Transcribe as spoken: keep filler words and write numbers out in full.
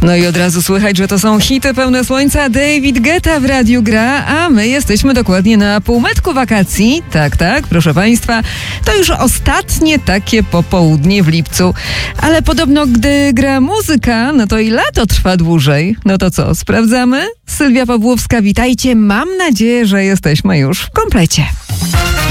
No i od razu słychać, że to są hity pełne słońca. David Guetta w radiu gra, a my jesteśmy dokładnie na półmetku wakacji. Tak, tak, proszę Państwa. To już ostatnie takie popołudnie w lipcu. Ale podobno, gdy gra muzyka, no to i lato trwa dłużej. No to co, sprawdzamy? Sylwia Pawłowska, witajcie. Mam nadzieję, że jesteśmy już w komplecie.